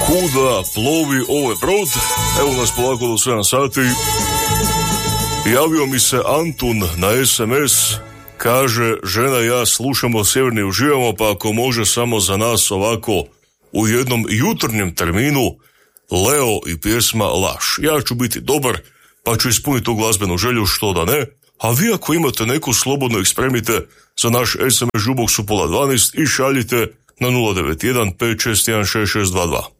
Kuda plovi ovaj brod? Evo nas polako do 7 sati. Javio mi se Antun na SMS, kaže, žena i ja slušamo Sjeverni uživamo, pa ako može samo za nas ovako u jednom jutarnjem terminu Leo i pjesma Laž. Ja ću biti dobar, pa ću ispuniti tu glazbenu želju, što da ne, a vi ako imate neku slobodno ih spremite za naš SMS žubok su 11:30 i šaljite na 091 561 6622.